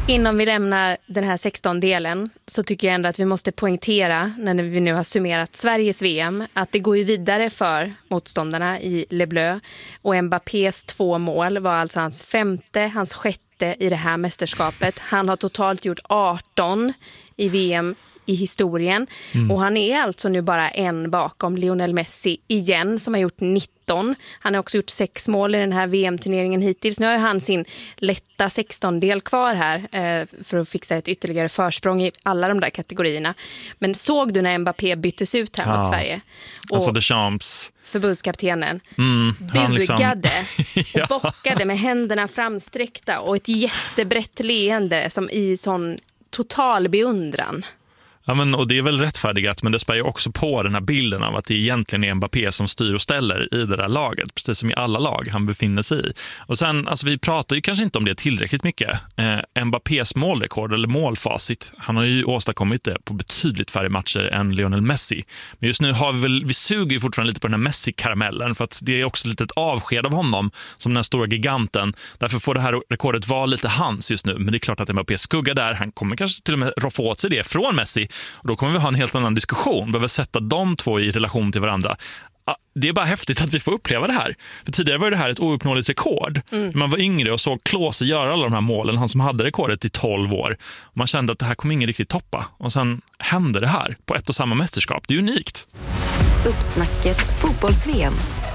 Innan vi lämnar den här 16-delen så tycker jag ändå att vi måste poängtera, när vi nu har summerat Sveriges VM, att det går ju vidare för motståndarna i Le Bleu. Och Mbappés 2 mål var alltså hans 5:e, hans 6:e i det här mästerskapet. Han har totalt gjort 18 i VM i historien. Och han är alltså nu bara en bakom Lionel Messi igen, som har gjort 19. Han har också gjort 6 mål i den här VM-turneringen hittills. Nu har han sin lätta 16-del kvar här för att fixa ett ytterligare försprång i alla de där kategorierna. Men såg du när Mbappé byttes ut här mot Sverige? Och alltså Deschamps, förbundskaptenen, han bugade ja. och bockade med händerna framsträckta och ett jättebrett leende som i sån total beundran. Ja, men, och det är väl rättfärdigat, men det spär ju också på den här bilden av att det egentligen är Mbappé som styr och ställer i det där laget, precis som i alla lag han befinner sig i. Och sen, alltså vi pratar ju kanske inte om det tillräckligt mycket. Mbappés målrekord eller målfacit, han har ju åstadkommit det på betydligt färre matcher än Lionel Messi. Men just nu har vi suger ju fortfarande lite på den här Messi-karamellen, för att det är också lite ett avsked av honom som den stora giganten. Därför får det här rekordet vara lite hans just nu. Men det är klart att Mbappé skuggar där. Han kommer kanske till och med roffa åt sig det från Messi. Och då kommer vi ha en helt annan diskussion. Behöver sätta de två i relation till varandra. Det är bara häftigt att vi får uppleva det här. För tidigare var det här ett ouppnåeligt rekord. Man var yngre och såg Klose göra alla de här målen. Han som hade rekordet i 12 år. Och man kände att det här kommer ingen riktigt toppa. Och sen hände det här på ett och samma mästerskap. Det är unikt. Uppsnacket fotbolls-VM.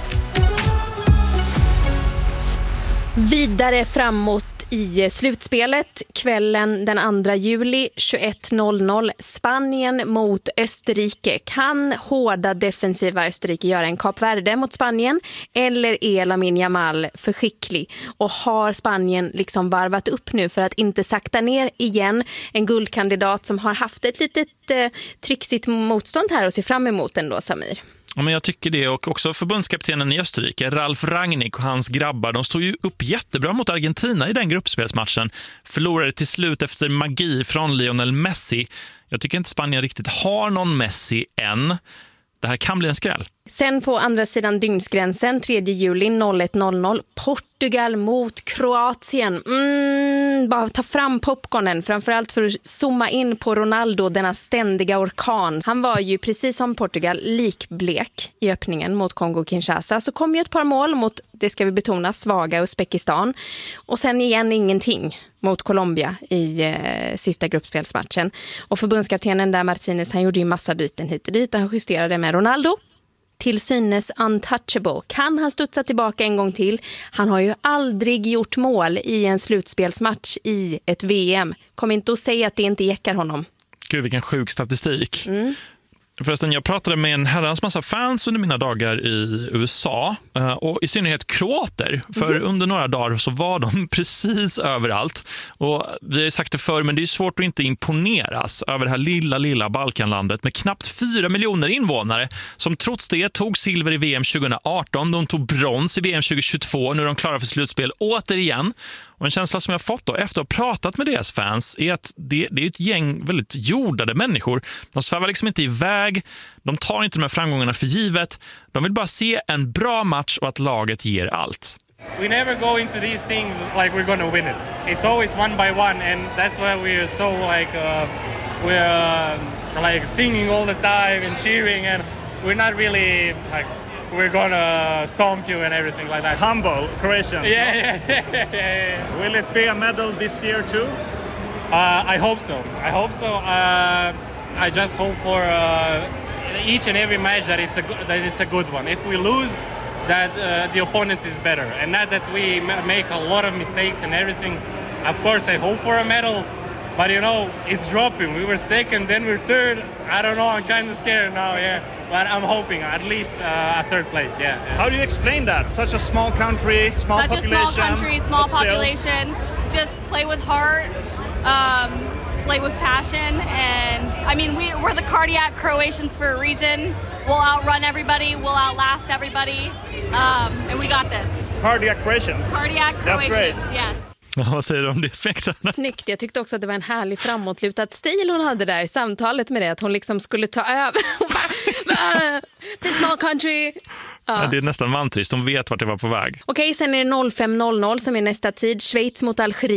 Vidare framåt i slutspelet kvällen den 2 juli 21:00 Spanien mot Österrike. Kan hårda defensiva Österrike göra en Kap Verde mot Spanien, eller är Lamine Yamal för skicklig? Och har Spanien liksom varvat upp nu för att inte sakta ner igen? En guldkandidat som har haft ett litet trixigt motstånd här och ser fram emot ändå, Samir. Ja, men jag tycker det, och också förbundskaptenen i Österrike, Ralf Rangnick och hans grabbar, de stod ju upp jättebra mot Argentina i den gruppspelsmatchen. Förlorade till slut efter magi från Lionel Messi. Jag tycker inte Spanien riktigt har någon Messi än. Det här kan bli en skräll. Sen på andra sidan dygnsgränsen 3 juli 01:00 Portugal mot Kroatien. Bara ta fram popcornen, framförallt för att zooma in på Ronaldo, denna ständiga orkan. Han var ju precis som Portugal likblek i öppningen mot Kongo-Kinshasa. Så kom ju ett par mål mot, det ska vi betona, svaga Uzbekistan. Och sen igen ingenting mot Colombia i sista gruppspelsmatchen. Och förbundskaptenen där, Martinez, han gjorde ju massa byten hit och dit. Han justerade med Ronaldo till synes untouchable. Kan han studsa tillbaka en gång till? Han har ju aldrig gjort mål i en slutspelsmatch i ett VM. Kom inte att säga att det inte jäckar honom. Gud, vilken sjuk statistik. Förresten, jag pratade med en herrans massa fans under mina dagar i USA, och i synnerhet kroater, för under några dagar så var de precis överallt. Och vi har ju sagt det förr, men det är svårt att inte imponeras över det här lilla Balkanlandet med knappt 4 miljoner invånare, som trots det tog silver i VM 2018, de tog brons i VM 2022, nu är de klara för slutspel återigen. Och en känsla som jag fått då, efter att ha pratat med deras fans, är att det är ett gäng väldigt jordade människor. De svävar liksom inte iväg, de tar inte de här framgångarna för givet. De vill bara se en bra match och att laget ger allt. We never go into these things like we're going to win it. It's always one by one, and that's why we're so like singing all the time and cheering, and we're not really like we're gonna stomp you and everything like that. Humble Croatians. Yeah. So will it be a medal this year too? I hope so. I just hope for each and every match that it's a good one. If we lose, that the opponent is better, and not that we make a lot of mistakes and everything. Of course, I hope for a medal, but you know, it's dropping. We were second, then we're third. I don't know. I'm kind of scared now. Yeah. But I'm hoping at least a third place, yeah. How do you explain that? Such a small country, small population. Just play with heart, play with passion, and I mean, we're the cardiac Croatians for a reason. We'll outrun everybody, we'll outlast everybody, and we got this. Cardiac Croatians. Cardiac Croatians, yes. Ja, vad säger du om det, Spektarna? Snyggt, jag tyckte också att det var en härlig framåtlutad stil hon hade där i samtalet med det, att hon liksom skulle ta över. The small country. Ja, det är nästan vantrist, de vet vart det var på väg. Okej, sen är det 05:00 som är nästa tid, Schweiz mot Algeriet.